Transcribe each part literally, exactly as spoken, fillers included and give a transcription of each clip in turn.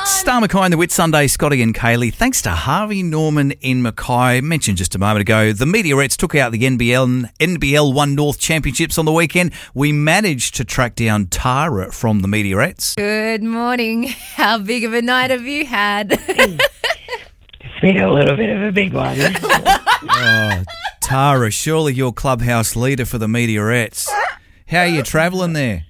Star Mackay and the Whit Sunday, Scotty and Kaylee. Thanks to Harvey Norman in Mackay. Mentioned just a moment ago, the Meteorettes took out the N B L N B L One North Championships on the weekend. We managed to track down Tara from the Meteorettes. Good morning. How big of a night have you had? It's been a little bit of a big one. Oh, Tara, surely you're clubhouse leader for the Meteorettes. How are you travelling there?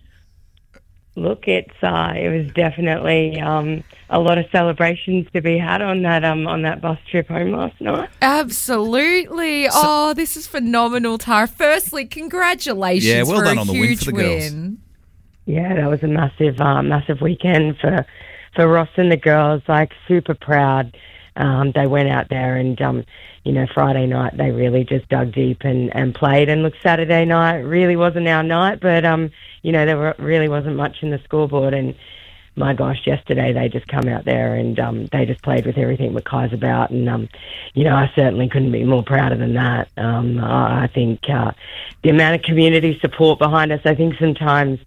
Look, it's uh, it was definitely um, a lot of celebrations to be had on that um on that bus trip home last night. Absolutely. So, oh, this is phenomenal, Tara. Firstly, congratulations yeah, well for done a on the huge win for the girls. win. Yeah, that was a massive uh, massive weekend for for Ross and the girls. Like, super proud. Um, they went out there and, um, you know, Friday night they really just dug deep and, and played. And look, Saturday night really wasn't our night, but, um, you know, there were, really wasn't much in the scoreboard. And, my gosh, yesterday they just come out there and um, they just played with everything Mackay's about. And, um, you know, I certainly couldn't be more prouder than that. Um, I think uh, the amount of community support behind us, I think sometimes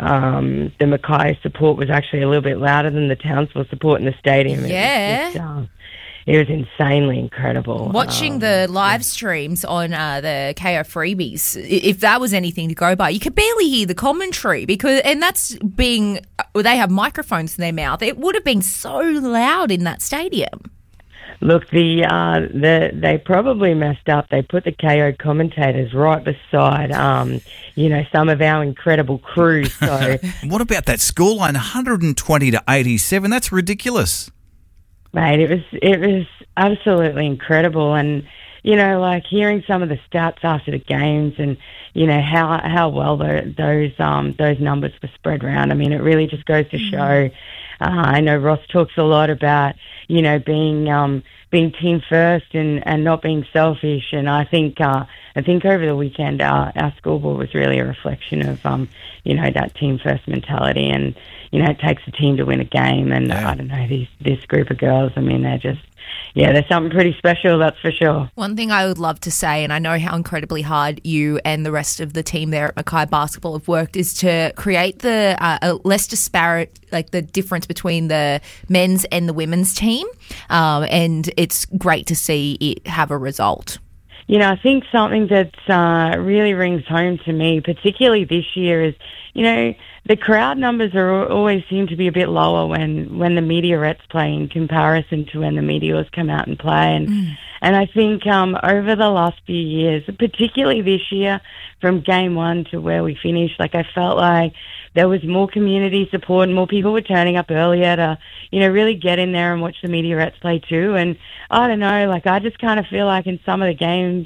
um, the Mackay support was actually a little bit louder than the Townsville support in the stadium. Yeah. It was, just, uh, it was insanely incredible. Watching um, the live streams on uh, the K O freebies, if that was anything to go by, you could barely hear the commentary because, and that's being, they have microphones in their mouth. It would have been so loud in that stadium. Look, the uh, the they probably messed up. They put the K O commentators right beside, um, you know, some of our incredible crews. So, what about that scoreline, one hundred twenty to eighty-seven? That's ridiculous. Mate, it was it was absolutely incredible, and you know, like hearing some of the stats after the games, and you know how how well the, those um those numbers were spread around. I mean, it really just goes to show. Uh, I know Ross talks a lot about you know being um being team first and, and not being selfish, and I think uh, I think over the weekend our our scoreboard was really a reflection of um you know that team first mentality. And you know, it takes a team to win a game, and yeah. I don't know, these, this group of girls, I mean, they're just, yeah, they're something pretty special, that's for sure. One thing I would love to say, and I know how incredibly hard you and the rest of the team there at Mackay Basketball have worked, is to create the uh, a less disparate, like the difference between the men's and the women's team, um, and it's great to see it have a result. You know, I think something that uh, really rings home to me, particularly this year, is, you know, the crowd numbers are always seem to be a bit lower when, when the Meteorettes play in comparison to when the Meteors come out and play. And mm. and I think um, over the last few years, particularly this year, from game one to where we finished, like I felt like there was more community support and more people were turning up earlier to, you know, really get in there and watch the Meteorettes play too. And I don't know, like I just kind of feel like in some of the games,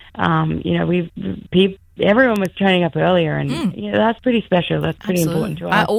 um, you know, we've people. Everyone was turning up earlier, and mm. you know, that's pretty special. That's pretty Absolutely. important to us. I